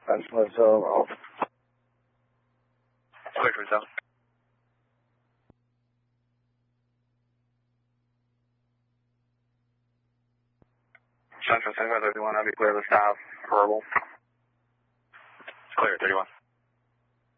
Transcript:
That's what's all. Wait for yourself. Central 31, I'll be clear of the south, verbal. Clear, 31.